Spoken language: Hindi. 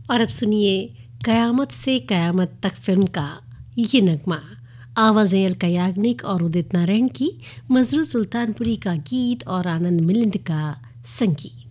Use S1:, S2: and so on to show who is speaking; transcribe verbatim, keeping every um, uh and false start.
S1: और अब सुनिए कयामत से कयामत तक फिल्म का ये नगमा। आवाज़ें अलका याग्निक और उदित नारायण की, मजरू सुल्तानपुरी का गीत और आनंद मिलिंद का संगीत।